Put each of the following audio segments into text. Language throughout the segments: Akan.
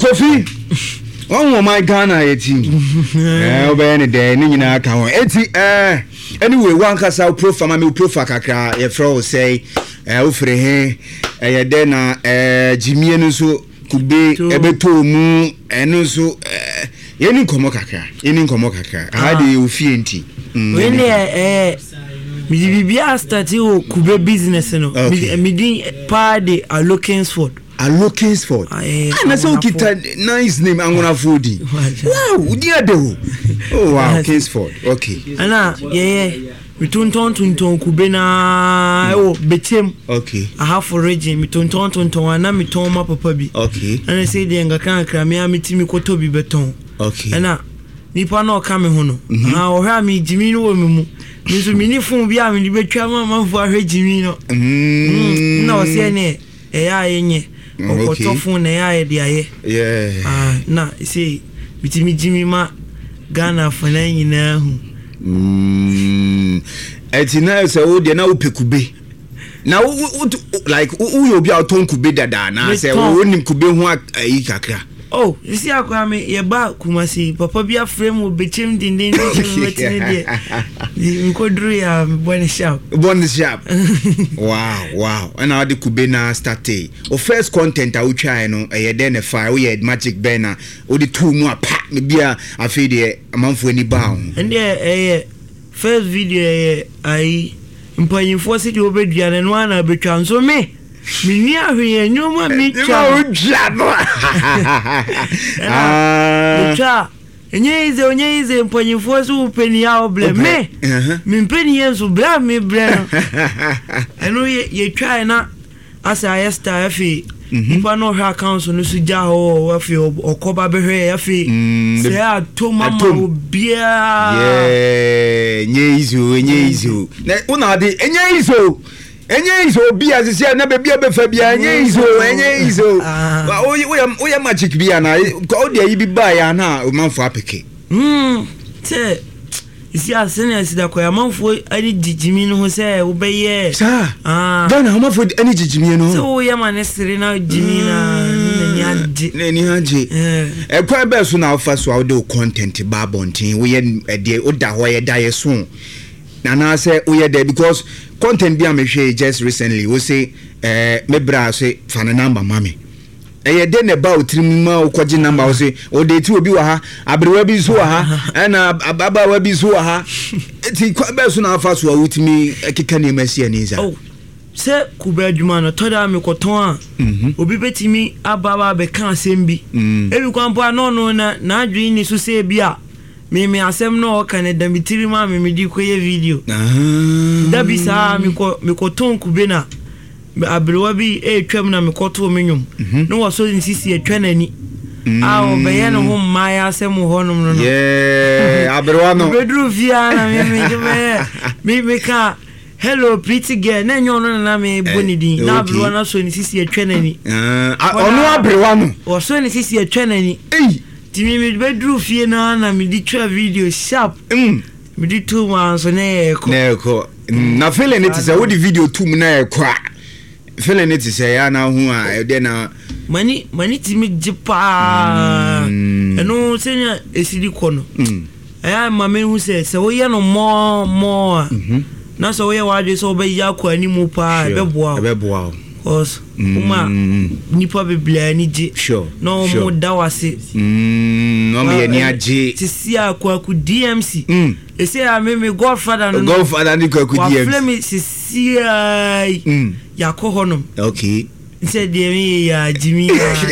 Kofi. Oh my Ghana eti. Obey any day ni nyina ka ho. Eti anyway one kasa profa ma me profa kakra ye fro say ofre he ye de na Jimmy no so kube ebeto mu eno so ye ni nkomo kakra. Ha de ofie nti. We ne mi bibia start o kube business no. Mi din party a Lokingsford. Na so kita nice name angona foodi. Wow, udia de ho. Oh wow, Kingsford. Okay. Ana mi tonton kube na betem. Okay. I have for region mi tonton ana mi ton ma papa bi. Okay. Ana say de ngaka kra mi amitimi koto bi beton. Okay. Ana nipa na o ka me ho no. O hwa mi Jimmy no wo mu. Mi so mi ni fun bi a mi betwa ma fu ahwe Jimmy no. Na o se ne yenye. Okotofun na ya de aye. Yeah. Na say bitimi Jimmy ma Ghana fana nyina hu. Etina say o de na o pekube. Na like you obi auton kube dada na say o nim kube ho ayi kakra. Oh, you see akwa me ye ba Kumasi papa bia frame wo bechem dindin betine de. Nkodru ya Bonny Sharp. Wow. And how the kube na start o first content a we try no e de na fire we had Magic Banner o the two mu apa me bia afi de amanfo ani ba ho. And first video ai mpanyimfo se de obedua na no ana betwa nso me mini ahwe nyoma mi cha cha enye ize mpanyimfo so peni ya oble me mi peni yenso bla me bla eno ye try na asa ayesta afi ipa no ha council no so ja ho afi okoba behwe afi se atoma obia nye izo na una de enye izo bia sisi na be bia be fa bia enye izo o ya magic bia na o de yi bi ba ya na o manfo apeke te isi asene asida ko ya manfo ani jijimi no se wo be ye Ghana manfo ani jijimi no so ya manesiri na jimi na ni haje kwa be so na ofa so o de content ba bontin wo ye de o da ho ye da ye so na say we there because content bi am share just recently we say me bra say fan number mami de ne ba otrimma okoji number we say o de ti obi wa ha abrewa bi so wa ha na ababa wa bi so wa ha ti kwa be so na afa so awutimi keka ne masi aniza oh se kuba adwuma no toda me koton a obi betimi ababa be kan sembi ebi kwampo anono na adwi ni so se bia me asem no ka ne da mitiri ma me di koye video da bi sa me ko ton kube na abrewa bi twam na me ko to menwum no wo so nsisi etwanani o be ye no ho maya asem ho no no abrewa no bedru via na me ka hello pretty girl na nyono na me bonidi na abrewa na so nsisi etwanani ono abrewa no wo so nsisi etwanani Timi bedru fie na mi di twa video sharp mi di 2 months na eko na fele ne tise wo di video 2 na eko fele ne tise ya na hu a de na mani timi jipa eno senya esidi kono aya mama hu se wo ye no mo na so wo ye wa de so be ya kwa ni mu pa beboa cause uma nipa beblia ni je no mo dawase no me ni aje sisi akwa ku DMC ese a me godfather no ni ku DMC wa flame sisi ya ko honom okay nse de me ya Jimmy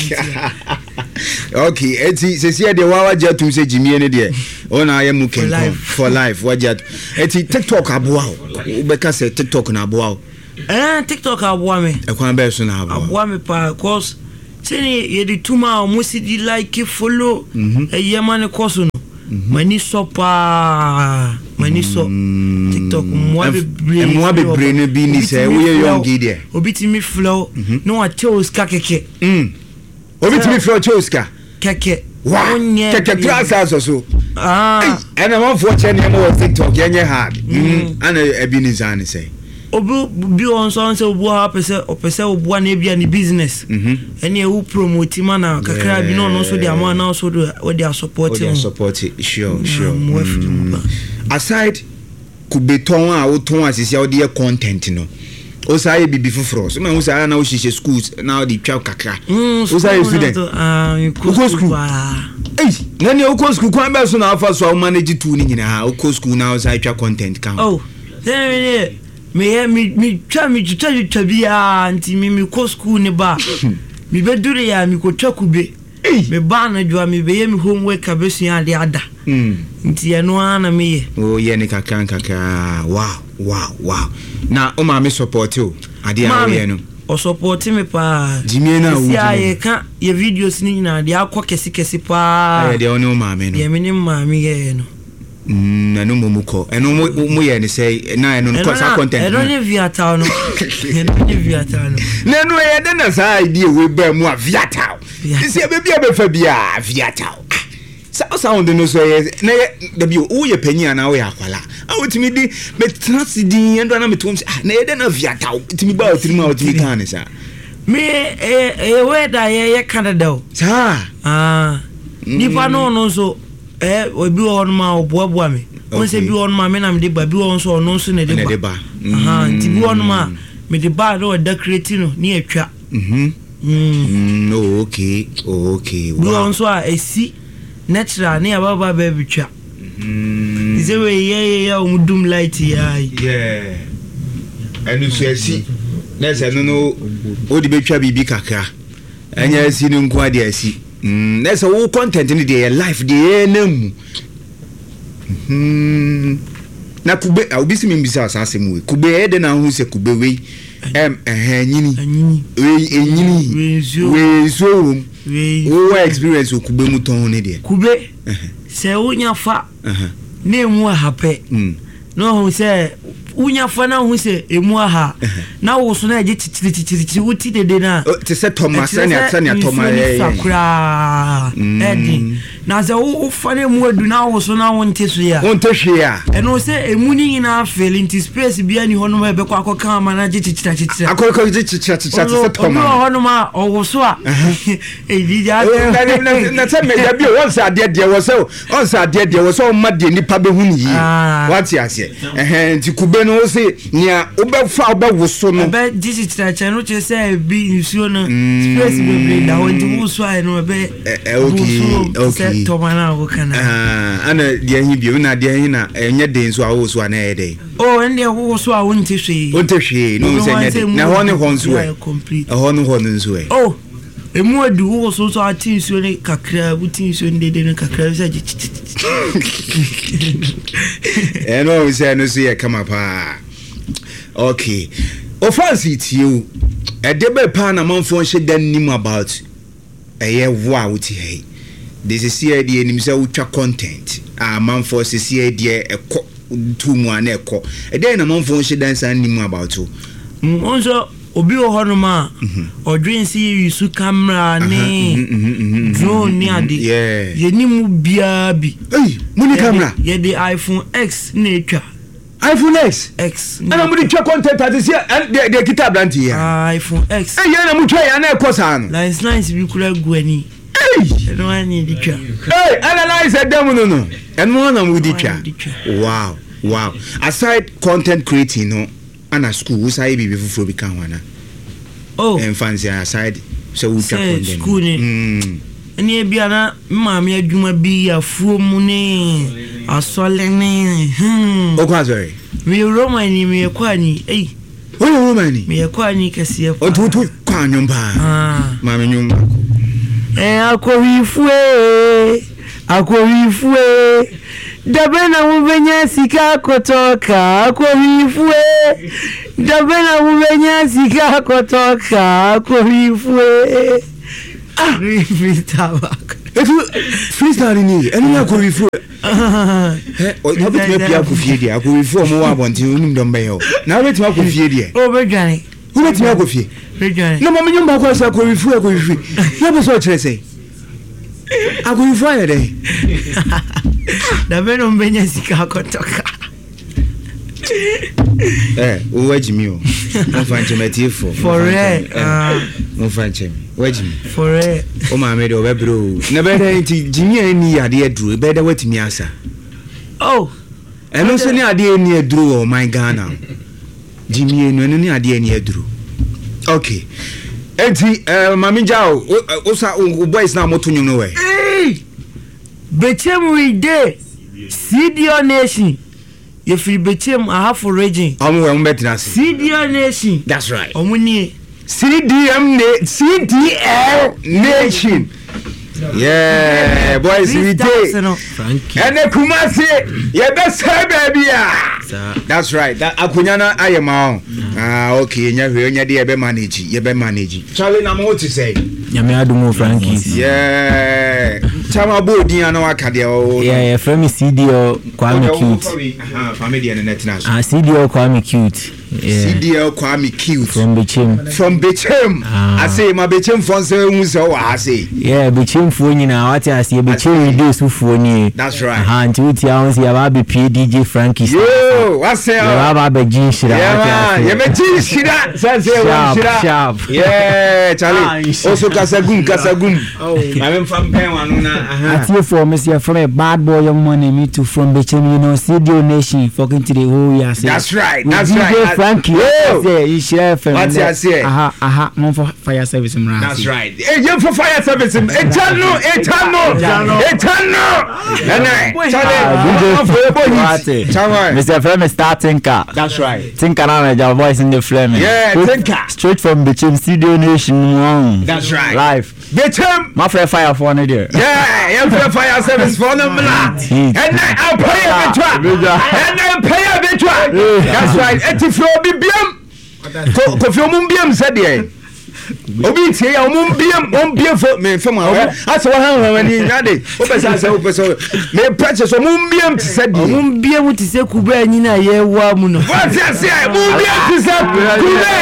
okay eti sisi de wa jatum se Jimmy ne de ona ya mu ken for life wa jat eti TikTok aboa ubeka se TikTok na aboa TikTok aboa me ekwan be so na aboa me pa cause seni ye di tuma musi di like follow yemane koso no mani sopa mani so TikTok mo be ne bi ni se we young gide obitimi flow no wa chose kakeke obitimi flow chose ka keke wa keke class so and I'm for channel mo TikTok yenye hard and e bi ni zan say obi on so say obu ha pese obu na bia ni business ene e wo promote man na kakra bi no so dia man na so do we dia support sure aside kubeton a wo ton asisi a wo dey content no o say bibi fufuro so me wo say na wo hihye schools na wo dey twa kakra o say student school nani o ko school kwa be so na afa so a manage tu ni nyina o ko school na o say twa content kan me twa bia anti me ko school ne ba me bedure ya me ko twa kube me ba na jwa me be me homework abesu ya de ada nti ya no ana me ye ye ne kakra wow na o ma me support o ade a we no o support me pa jimie na wo ya ye ka ye videos ni na de akọ kesi pa de ono ma me no ye me ni ma me ye no no muko eno mu ye ne say na eno ko sa content eno ni viata no na no ye de na sa idea we ba mu a viata isi e be bia be fa bia viata sound no so ye na da bi o ye panyi na o ya kwala a wotimi di me transidi endo na metom na ye de na viata timi ba otimi ma otimi kan sa me we da ye Canada sa ni pa no so obi on ma oboaboa me won se bi on ma me na me de ba bi on so no so ne de ba ti bi on ma me de ba do da create no ni atwa okay bi on so a esi natural ne ababa ba bitwa is we ye umudum light ya enu so esi na se no o di betwa bibi kakra anya esi no nko ade esi that's all content in the life the name na kube obisi me bisa asasem we kube e de na hu se kube we nyini we so we experience kube mu ton ne de kube se unya fa na emu hape no hu se unya fa na hu se emu aha na wo so na je tititi wuti de na te se Thomas na Thomas sakura edi na ze wo fa na emu adu na wo so na wonte so ya eno se emu ni na feeling to space bia ni hono ma be kwa akoka ma na je tititi akoka je tititi se Thomas hono ma owo so a edi ja na se me da bi won sa de wo so ma de nipa be hu ni what ya say nti kube no se nia obefa obewoso no be digital channel che say bi nsuo no space be da won ti wuso ai no be okay tomana wo kana ana de hi bi na de hi na enye de nso a wuso na e de ende wuso a won ti hwe no se nye na hone honso e hone nso e emu adu wuso so ati nsuo ne kakra buti nsuo ndede ne kakra se eno we say no so ye kama pa okay offense it you e de be pa na manfo hye dan nim about eye wo a wuti hey this is here the enim say utwa content manfo se here the ekọ tumu ana ekọ e de na manfo hye dan san nim about o onso obi ohono ma odwen si yusu camera ne drone ni ade ye ni mu bia bi muni camera ye the iPhone X na etwa iPhone X ana mu twa content ati se de kitab lanti ya iPhone X ye na mu twa ya na ekosa no nice bi kula guani no ani di twa analyze them no eno na mu di twa wow aside content creating no ana school we say bibi fufuro bi kan wana and fancy aside so we can school ni eni bia na maami adwuma bi afuo mu ne asole ne okwa sorry me romani me kwani romani me kwani kase pa otu kwa nyumba maami nyumba akorifue dabena mubenya sika kotoka akorifue dabena mubenya sika kotoka akorifue freestyle ni eni akorifue o beti me pia kofie dia akorifue mo wa bonti unum do mbe yo na beti ma kofie dia o bedwane o beti ma kofie bedwane no mo nyumba ko sa akorifue na be so kire sei akorifue de dabena mbenya sika kotoka Where Jimmy? No fancy for it. No fancy. Where Jimmy? For it. Oh, my made over, bro. Never Jimmy any idea drew better what me answer. Oh, and also any idea near drew or my Ghana. Jimmy and any idea near drew. Okay. Enti Mami Jao, osa boys na moto nyu no we. Bechem we dey. CDO Nation. You feel Bechem a half for region. Omo we mbetina se. CDO Nation. That's right. Omo ni CDL Nation. Yeah, boys we dey. Frankie. And the Kumasi, you best say baby. That's right. That akunyana ayema. Okay, nya dey e be manage. You be manage. Charlie na mo to say. Nyame adumo Frankie. Yeah. Chama bodi ana waka de o. Yeah, from CDO Kwame Cute. Family and net na. CDO Kwame Cute. Yeah. CDL Kwame Cute. From Bechem. I say my Bechem fon say hu so I say. Yeah, Bechem fo nyina what I say Bechem do so fo ni. That's right. Nti uti awon say ba be DJ Frankie. Yo, what say? Ya ba be jin shira. Yeah, you be jin shira. Say sharp. Yeah, Charlie. Also kasagum. Oh, I'm from pen one na. Ati for me say from a bad boy young man me to from Bechem, you know, CDO Nation fucking to the whole year. That's right. Frankie, say you share FM. What I say? Aha, no for fire service. That's right. You for fire service. Eternal. Mr. Flame starting car. That's right. Tinker now, your voice in the flame. Yeah, Tinker. Straight from Bechem CDO Nation. That's right. Live. Bechem. My friend fire for one there. Yeah, you for fire service for them. And I'll pay a bit. That's right. If you be biam, Kofi Omumbiam said there. Obi tie ya omumbiam for me from my. That's what I when you had it. Me purchase omumbiam said there. Omumbiam to say Kuba nyina ye wa mu no. What you say? Omumbiam to say Kuba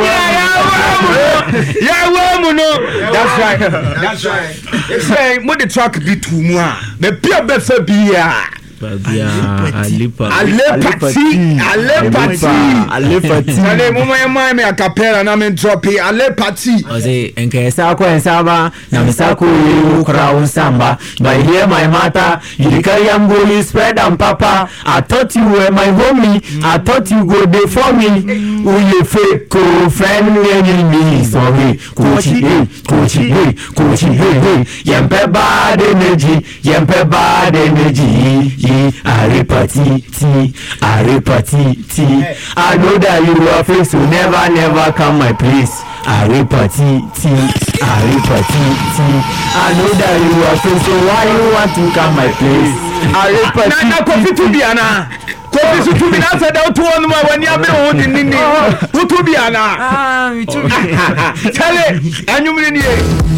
ya wa mu no. That's right. It's say mo the truck be too mu a. Me pia be fa bia. Alepati. Sale mama me akapela na me drop alepati. Oze enkesa ko ensaba na misako yu kra samba. But hear my matter, you carry am go spread am papa. I thought you were my homie. I thought you go there for me. Uye fake co friend me sorry. Coachy hey. Yempe bad energy. Aripati. I know that you are face will never come my place. Aripati. I know that you are face, so why you want to come my place? Aripati. Na kofi to be ana. Kofi to be na said out to one when you be holding nini. Who to be ana? Me too. Tell it. Anyu mini.